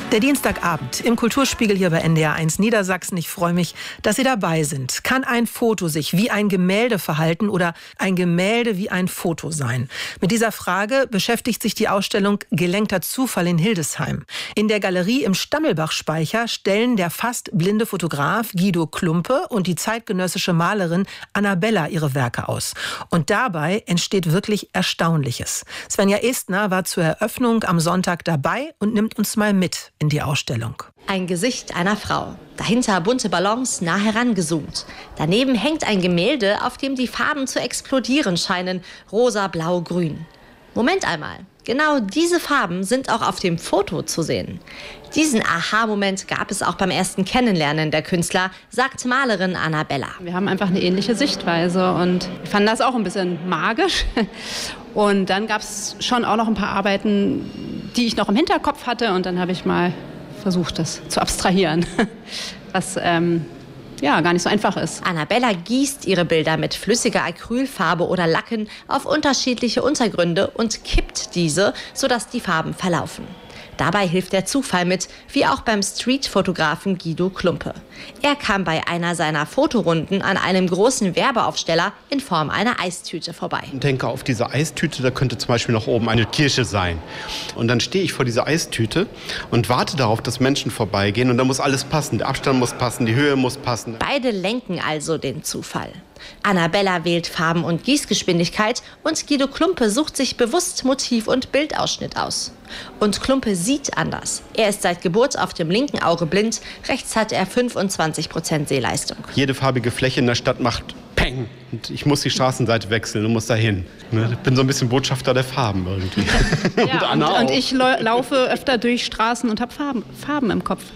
Der Dienstagabend im Kulturspiegel hier bei NDR1 Niedersachsen. Ich freue mich, dass Sie dabei sind. Kann ein Foto sich wie ein Gemälde verhalten oder ein Gemälde wie ein Foto sein? Mit dieser Frage beschäftigt sich die Ausstellung Gelenkter Zufall in Hildesheim. In der Galerie im Stammelbach-Speicher stellen der fast blinde Fotograf Guido Klumpe und die zeitgenössische Malerin Annabella ihre Werke aus. Und dabei entsteht wirklich Erstaunliches. Svenja Estner war zur Eröffnung am Sonntag dabei und nimmt uns mal mit in die Ausstellung. Ein Gesicht einer Frau. Dahinter bunte Ballons nah herangezoomt. Daneben hängt ein Gemälde, auf dem die Farben zu explodieren scheinen. Rosa, blau, grün. Moment einmal. Genau diese Farben sind auch auf dem Foto zu sehen. Diesen Aha-Moment gab es auch beim ersten Kennenlernen der Künstler, sagt Malerin Annabella. Wir haben einfach eine ähnliche Sichtweise und wir fanden das auch ein bisschen magisch. Und dann gab es schon auch noch ein paar Arbeiten, die ich noch im Hinterkopf hatte. Und dann habe ich mal versucht, das zu abstrahieren, was gar nicht so einfach ist. Annabella gießt ihre Bilder mit flüssiger Acrylfarbe oder Lacken auf unterschiedliche Untergründe und kippt diese, sodass die Farben verlaufen. Dabei hilft der Zufall mit, wie auch beim Streetfotografen Guido Klumpe. Er kam bei einer seiner Fotorunden an einem großen Werbeaufsteller in Form einer Eistüte vorbei. Ich denke, auf diese Eistüte, da könnte zum Beispiel noch oben eine Kirche sein. Und dann stehe ich vor dieser Eistüte und warte darauf, dass Menschen vorbeigehen. Und da muss alles passen. Der Abstand muss passen, die Höhe muss passen. Beide lenken also den Zufall. Annabella wählt Farben und Gießgeschwindigkeit und Guido Klumpe sucht sich bewusst Motiv und Bildausschnitt aus. Und Klumpe sieht anders. Er ist seit Geburt auf dem linken Auge blind, rechts hat er 25% Sehleistung. Jede farbige Fläche in der Stadt macht Peng. Und ich muss die Straßenseite wechseln und muss dahin. Ich bin so ein bisschen Botschafter der Farben irgendwie. Ja, und ich laufe öfter durch Straßen und habe Farben im Kopf.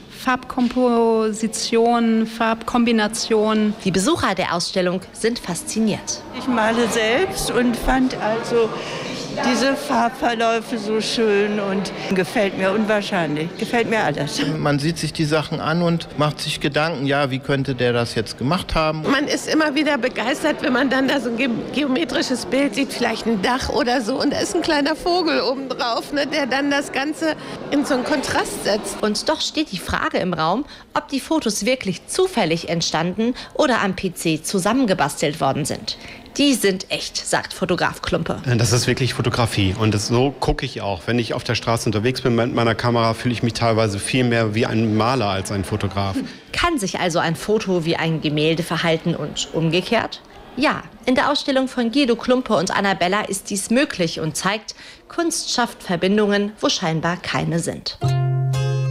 Farbkomposition, Farbkombination. Die Besucher der Ausstellung sind fasziniert. Ich male selbst und fand also diese Farbverläufe so schön und gefällt mir unwahrscheinlich. Gefällt mir alles. Man sieht sich die Sachen an und macht sich Gedanken, ja, wie könnte der das jetzt gemacht haben? Man ist immer wieder begeistert, wenn man dann da so ein geometrisches Bild sieht, vielleicht ein Dach oder so. Und da ist ein kleiner Vogel obendrauf, ne, der dann das Ganze in so einen Kontrast setzt. Und doch steht die Frage im Raum, ob die Fotos wirklich zufällig entstanden oder am PC zusammengebastelt worden sind. Die sind echt, sagt Fotograf Klumpe. Das ist wirklich Fotografie und so gucke ich auch. Wenn ich auf der Straße unterwegs bin mit meiner Kamera, fühle ich mich teilweise viel mehr wie ein Maler als ein Fotograf. Kann sich also ein Foto wie ein Gemälde verhalten und umgekehrt? Ja, in der Ausstellung von Guido Klumpe und Annabella ist dies möglich und zeigt, Kunst schafft Verbindungen, wo scheinbar keine sind.